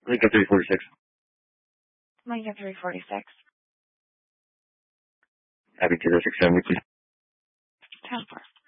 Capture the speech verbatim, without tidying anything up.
Lincoln three forty-six. Lincoln three forty-six. Happy two oh six seven, please. ten four.